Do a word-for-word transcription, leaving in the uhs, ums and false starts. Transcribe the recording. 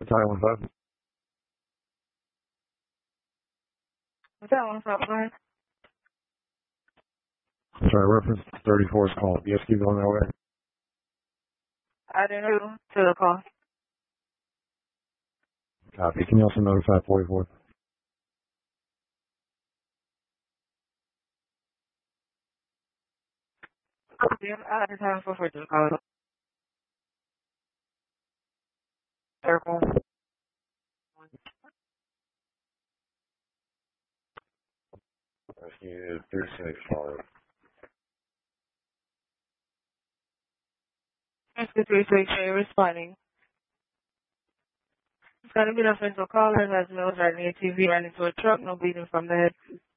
Sorry, one five. What's that one from? Go ahead. Sorry, reference thirty-four is called. Yes, keep going that way. I didn't know to the call. Copy. Can you also notify forty-four? I just have for to the call. Circle. Rescue three six five. Rescue three six, you're responding. It's going to be an offensive caller who has nose right near T V, ran into a truck, no bleeding from the head.